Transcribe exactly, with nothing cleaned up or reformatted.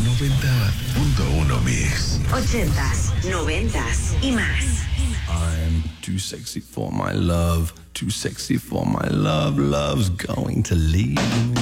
noventa punto uno Mix. Ochentas, noventas y más. I'm too sexy for my love, too sexy for my love, love's going to leave me.